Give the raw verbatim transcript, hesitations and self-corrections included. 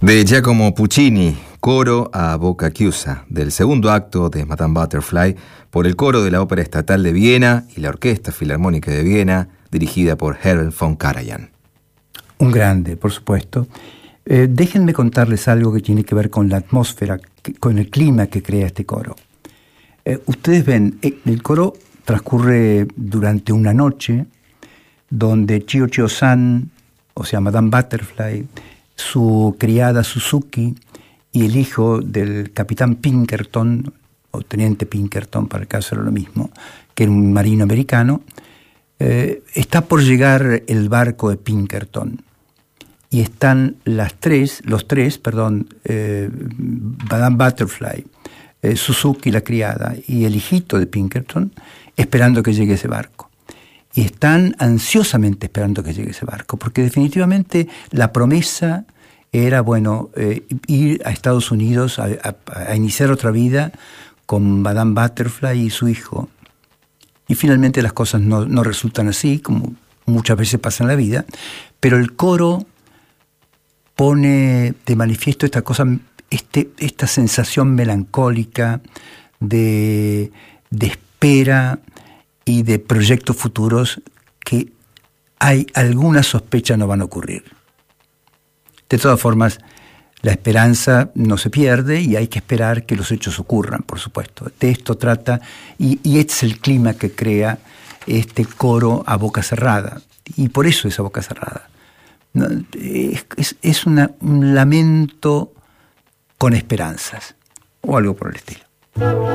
De Giacomo Puccini, coro a Boca Chiusa, del segundo acto de Madame Butterfly, por el coro de la Ópera Estatal de Viena y la Orquesta Filarmónica de Viena, dirigida por Herbert von Karajan. Un grande, por supuesto. Eh, déjenme contarles algo que tiene que ver con la atmósfera, que, con el clima que crea este coro. Eh, ustedes ven, eh, el coro transcurre durante una noche donde Chio Chio-san, o sea, Madame Butterfly, su criada Suzuki y el hijo del capitán Pinkerton, o teniente Pinkerton, para el caso era lo mismo, que era un marino americano, eh, está por llegar el barco de Pinkerton. Y están las tres, los tres, perdón, eh, Madame Butterfly, eh, Suzuki, la criada, y el hijito de Pinkerton, esperando que llegue ese barco. Y están ansiosamente esperando que llegue ese barco, porque definitivamente la promesa era, bueno, eh, ir a Estados Unidos a, a, a iniciar otra vida con Madame Butterfly y su hijo. Y finalmente las cosas no, no resultan así, como muchas veces pasa en la vida, pero el coro pone de manifiesto esta cosa, este, esta sensación melancólica de, de espera y de proyectos futuros que hay alguna sospecha no van a ocurrir. De todas formas, la esperanza no se pierde y hay que esperar que los hechos ocurran, por supuesto. De esto trata, y, y este es el clima que crea este coro a boca cerrada. Y por eso es a boca cerrada. No, es es, es una, un lamento con esperanzas, o algo por el estilo.